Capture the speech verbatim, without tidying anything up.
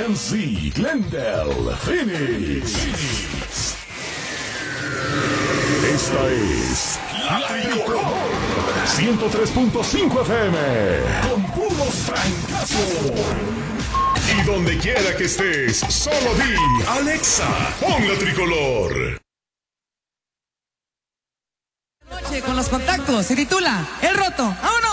en C, Glendale, Phoenix. Esta es La Tricolor ciento tres punto cinco F M con puros francazos. Y donde quiera que estés, solo di Alexa, pon La Tricolor. Noche con los contactos se titula El Roto. ¡Vámonos!